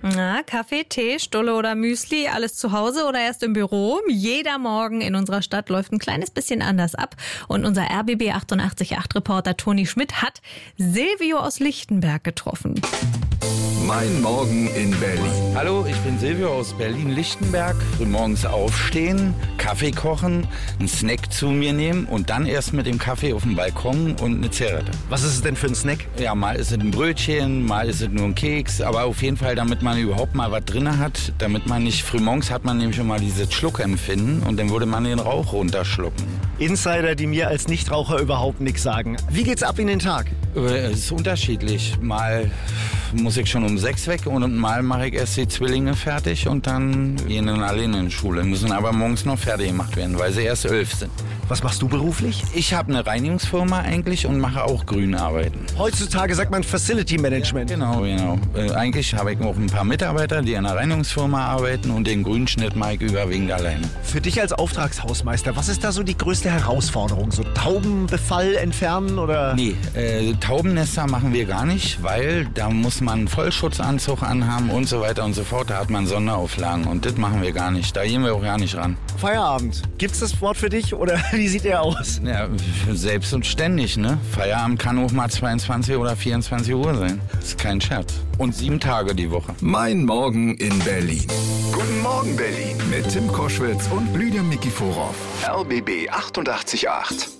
Na, Kaffee, Tee, Stulle oder Müsli, alles zu Hause oder erst im Büro? Jeder Morgen in unserer Stadt läuft ein kleines bisschen anders ab. Und unser RBB 88.8-Reporter Toni Schmidt hat Silvio aus Lichtenberg getroffen. Mein Morgen in Berlin. Hallo, ich bin Silvio aus Berlin-Lichtenberg. Morgens aufstehen, Kaffee kochen, einen Snack zu mir nehmen und dann erst mit dem Kaffee auf dem Balkon und eine Zigarette. Was ist es denn für ein Snack? Ja, mal ist es ein Brötchen, mal ist es nur ein Keks, aber auf jeden Fall, damit man überhaupt mal was drin hat, damit man nicht frühmorgens hat man nämlich schon mal dieses Schluckempfinden und dann würde man den Rauch runterschlucken. Insider, die mir als Nichtraucher überhaupt nichts sagen. Wie geht's ab in den Tag? Es ist unterschiedlich. Mal muss ich schon um 6 weg und mal mache ich erst die Zwillinge fertig und dann gehen dann alle in die Schule. Müssen aber morgens noch fertig gemacht werden, weil sie erst 11 sind. Was machst du beruflich? Ich habe eine Reinigungsfirma eigentlich und mache auch Grünarbeiten. Heutzutage sagt man Facility Management. Genau. Eigentlich habe ich auch ein paar Mitarbeiter, die in einer Reinigungsfirma arbeiten und den Grünschnitt mache ich überwiegend alleine. Für dich als Auftragshausmeister, was ist da so die größte Herausforderung? So Taubenbefall entfernen oder? Nee, Taubennester machen wir gar nicht, weil da muss man einen Vollschutzanzug anhaben und so weiter und so fort. Da hat man Sonderauflagen und das machen wir gar nicht. Da gehen wir auch gar nicht ran. Feierabend. Gibt's das Wort für dich oder wie sieht der aus? Ja, selbst und ständig, ne? Feierabend kann auch mal 22 oder 24 Uhr sein. Das ist kein Scherz. Und 7 Tage die Woche. Mein Morgen in Berlin. Guten Morgen Berlin mit Tim Koschwitz und Lydia Mikiforov. RBB 88.8.